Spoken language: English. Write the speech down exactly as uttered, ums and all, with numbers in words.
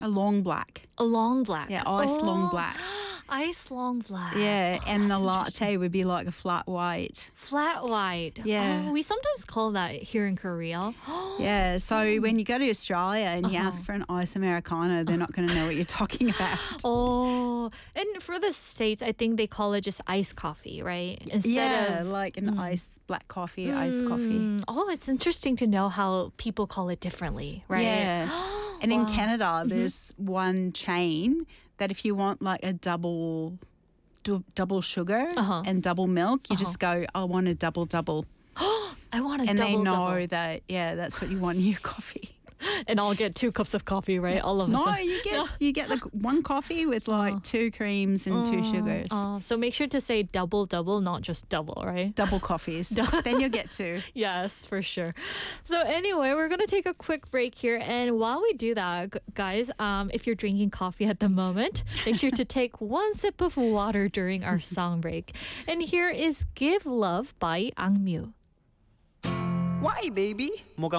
A long black. A long black. Yeah, iced oh. long black. Iced long black. Yeah, oh, and the that's latte would be like a flat white. Flat white. Yeah. Oh, we sometimes call that here in Korea. Yeah, so when you go to Australia and you Uh-huh. ask for an ice Americano, they're not going to know what you're talking about. Oh, and for the States, I think they call it just iced coffee, right? Instead Yeah, of like an iced black coffee, iced coffee. Mm, Oh, it's interesting to know how people call it differently, right? Yeah. And in Wow. Canada, there's one chain that if you want like a double du- double sugar Uh-huh. and double milk, you just go, I want a double double. I want a And double they know double. that, yeah, that's what you want in your coffee. And I'll get two cups of coffee, right? All of a No, sudden. you get you get like one coffee with like two creams and two sugars. Oh, so make sure to say double double, not just double, right? Double coffees. Then you'll get two. Yes, for sure. So anyway, we're going to take a quick break here. And while we do that, gu- guys, um, if you're drinking coffee at the moment, make sure to take one sip of water during our song break. And here is Give Love by Angmyu. Why, baby? 뭐가